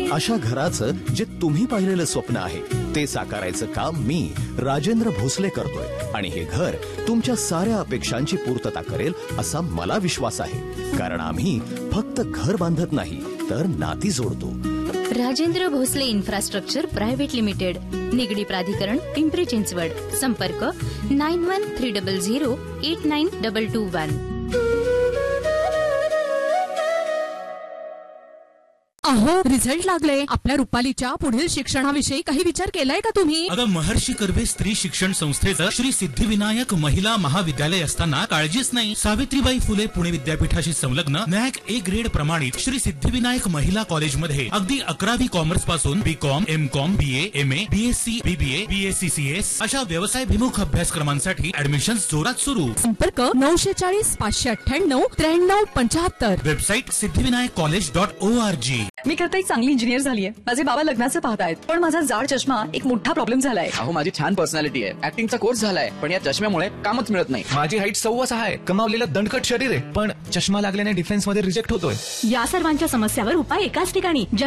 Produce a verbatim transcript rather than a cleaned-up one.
अशा घराचं जे तुम्ही पाहिलेलं स्वप्न आहे ते साकारायचं काम मी राजेंद्र भोसले करतोय आणि हे घर तुमच्या साऱ्या अपेक्षांची पूर्तता करेल असा मला विश्वास आहे. कारण आम्ही फक्त घर बांधत नाही तर नाती जोडतो. Rajendra Bhosale infrastructure private limited, Nigdi प्राधिकरण, पिंपरी चिंचवड. संपर्क nine one three double zero eight nine double two one. अहो, रिझल्ट लागले. आपल्या रुपालीच्या पुढील शिक्षणाविषयी काही विचार केलाय का तुम्ही? अगं, महर्षी कर्वे स्त्री शिक्षण संस्थेचं श्री सिद्धिविनायक महिला महाविद्यालय असताना काळजीच नाही. सावित्रीबाई फुले पुणे विद्यापीठाशी संलग्न नॅक ए ग्रेड प्रमाणित श्री सिद्धिविनायक महिला कॉलेजमध्ये अगदी अकरावी कॉमर्स पासून बी com, M com, B A, M A, BSc, BBA, BSc C S अशा व्यवसायभिमुख अभ्यासक्रमांसाठी ऍडमिशन जोरात सुरू. संपर्क नऊशे चाळीस पाचशे अठ्ठ्याण्णव त्र्याण्णव पंच्याहत्तर. Website Siddhivinayak college dot O R G. मी खरं एक चांगली इंजिनियर झालीय. माझे बाबा लग्नाचं पाहतायत, पण माझा जाड चष्मा एक मोठा प्रॉब्लेम झालाय. अहो, माझी छान पर्सनॅलिटी आहे, ऍक्टिंगचा कोर्स झालाय, पण या चष्म्यामुळे कामच मिळत नाही. माझी हाईट सव्वा सहा आहे, कमावलेलं दणकट शरीर आहे, पण चष्मा लागल्याने डिफेन्स मध्ये रिजेक्ट होतोय. या सर्वांच्या समस्यावर उपाय एकाच ठिकाणी.